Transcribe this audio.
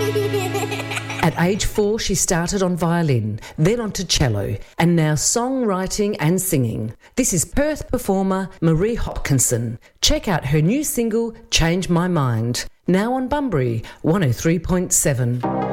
At age 4, she started on violin, then onto cello, and now songwriting and singing. This is Perth performer Marie Hopkinson. Check out her new single, Change My Mind, now on Bunbury 103.7.